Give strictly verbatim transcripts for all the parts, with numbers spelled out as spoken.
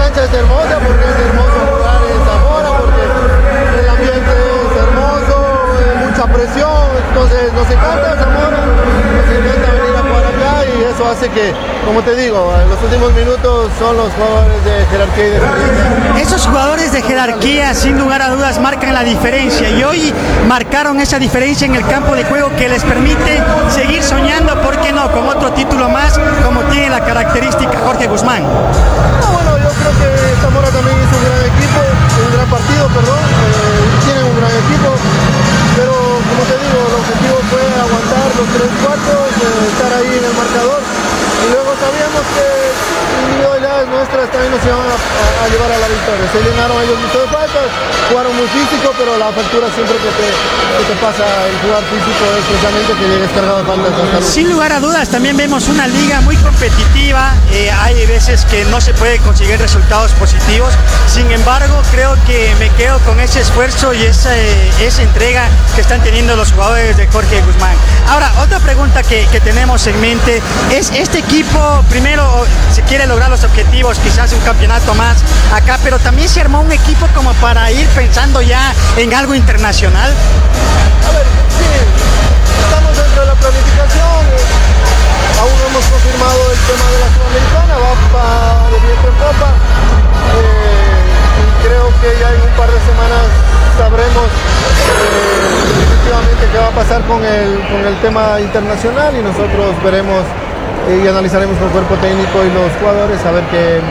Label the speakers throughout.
Speaker 1: cancha es hermosa porque es hermoso jugar en Zamora, porque el ambiente es hermoso, eh, mucha presión, entonces nos encanta Zamora, nos encanta venir a jugar acá y eso hace que, como te digo, en los últimos minutos son los jugadores de jerarquía y de experiencia.
Speaker 2: Esos jugadores de jerarquía, sin lugar a dudas, marcan la diferencia y hoy marcaron esa diferencia en el campo de juego que les permite seguir soñando, ¿por qué no?, con otro título más, como tiene la característica Jorge Guzmán.
Speaker 1: No, bueno, yo creo que Zamora también hizo un gran equipo, un gran partido, perdón, eh, tienen un gran equipo, pero como te digo, el objetivo fue aguantar los tres cuartos, eh, estar ahí en el marcador, y luego sabíamos que individualidades nuestras también nos iban a, a, a llevar a la victoria. Se llenaron ellos mucho de faltas, jugaron muy físico, pero la factura siempre que te, que te pasa el jugar físico es precisamente que llegues cargado de faltas.
Speaker 2: Sin lugar a dudas, también vemos una liga muy competitiva, eh, hay veces que no se puede conseguir resultados positivos, sin embargo creo que me quedo con ese esfuerzo y esa, eh, esa entrega que están teniendo los jugadores de Jorge Guzmán. Ahora, otra pregunta que, que tenemos en mente es este equipo, primero se quiere lograr los objetivos, quizás un campeonato más acá, pero también se armó un equipo como para ir pensando ya en algo internacional.
Speaker 1: A ver, sí, estamos dentro de la planificación, aún no hemos confirmado el tema de la Sudamericana, va para de viento en popa, eh, y creo que ya en un par de semanas sabremos eh, definitivamente qué va a pasar con el, con el tema internacional y nosotros veremos y analizaremos con el cuerpo técnico y los jugadores a ver qué,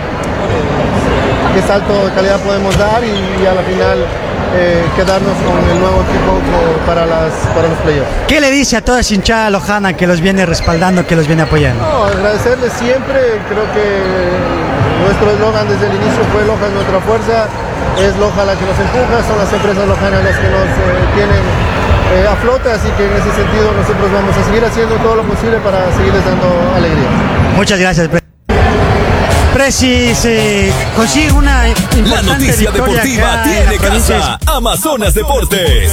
Speaker 1: qué salto de calidad podemos dar y, y a la final eh, quedarnos con el nuevo equipo para, las, para los playoffs.
Speaker 2: ¿Qué le dice a toda esa hinchada lojana que los viene respaldando, que los viene apoyando?
Speaker 1: No, agradecerles siempre, creo que nuestro eslogan desde el inicio fue Loja es nuestra fuerza, es Loja la que nos empuja, son las empresas lojanas las que nos eh, tienen Eh, a flote, así que en ese sentido nosotros vamos a seguir haciendo todo lo posible para seguirles dando alegría.
Speaker 2: Muchas gracias, Pre. Preci se consigue una importante
Speaker 3: La noticia deportiva tiene casa, Amazonas Deportes.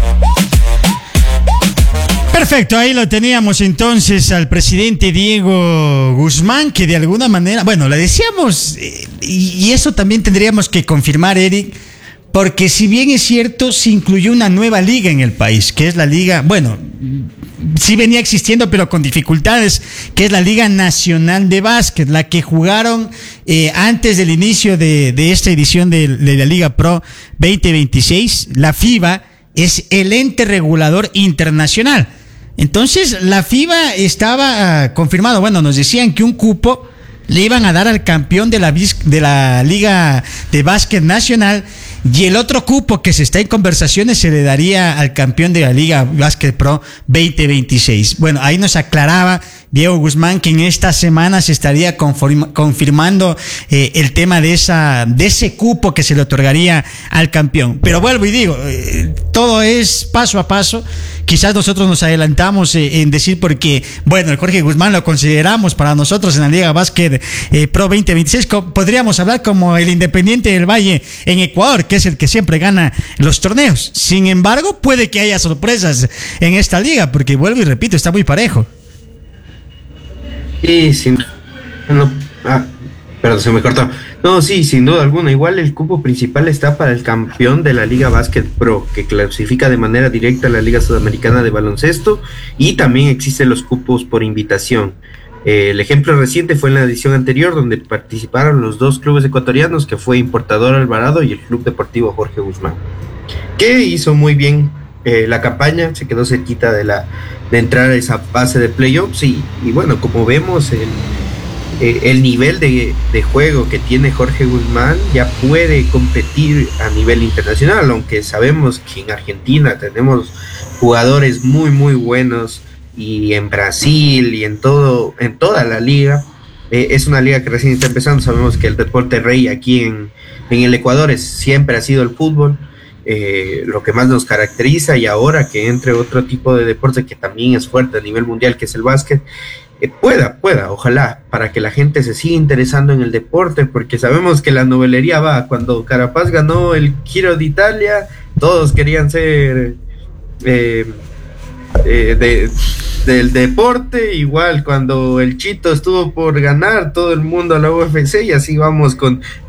Speaker 4: Perfecto, ahí lo teníamos entonces al presidente Diego Guzmán, que de alguna manera, bueno, le decíamos, eh, y, y eso también tendríamos que confirmar, Eric, porque si bien es cierto, se incluyó una nueva liga en el país, que es la liga, bueno, sí venía existiendo, pero con dificultades, que es la Liga Nacional de Básquet, la que jugaron eh, antes del inicio de, de esta edición de, de la Liga Pro veinte veintiséis. La FIBA es el ente regulador internacional. Entonces, la FIBA estaba uh, confirmado, bueno, nos decían que un cupo le iban a dar al campeón de la, de la Liga de Básquet Nacional y el otro cupo que se está en conversaciones se le daría al campeón de la Liga Básquet Pro veinte veintiséis. Bueno, ahí nos aclaraba Diego Guzmán que en esta semana se estaría conform, confirmando eh, el tema de esa de ese cupo que se le otorgaría al campeón. Pero vuelvo y digo, eh, todo es paso a paso. Quizás nosotros nos adelantamos eh, en decir porque, bueno, el Jorge Guzmán lo consideramos para nosotros en la Liga Básquet eh, Pro veinte veintiséis. Podríamos hablar como el Independiente del Valle en Ecuador, que es el que siempre gana los torneos. Sin embargo, puede que haya sorpresas en esta liga, porque vuelvo y repito, está muy parejo.
Speaker 5: Sí, sin no, ah, perdón, se me cortó. No, sí, sin duda alguna. Igual el cupo principal está para el campeón de la Liga Básquet Pro, que clasifica de manera directa a la Liga Sudamericana de Baloncesto, y también existen los cupos por invitación. Eh, el ejemplo reciente fue en la edición anterior, donde participaron los dos clubes ecuatorianos, que fue Importador Alvarado y el Club Deportivo Jorge Guzmán, que hizo muy bien eh, la campaña, se quedó cerquita de la de entrar a esa fase de playoffs y, y bueno, como vemos el, eh, el nivel de, de juego que tiene Jorge Guzmán ya puede competir a nivel internacional, aunque sabemos que en Argentina tenemos jugadores muy muy buenos y en Brasil y en todo en toda la liga. Eh, es una liga que recién está empezando. Sabemos que el deporte rey aquí en, en el Ecuador es, siempre ha sido el fútbol, eh, lo que más nos caracteriza, y ahora que entre otro tipo de deporte que también es fuerte a nivel mundial, que es el básquet, eh, pueda, pueda, ojalá, para que la gente se siga interesando en el deporte, porque sabemos que la novelería va, cuando Carapaz ganó el Giro de Italia, todos querían ser eh, eh, de... del deporte, igual cuando el Chito estuvo por ganar, todo el mundo a la U F C, y así vamos con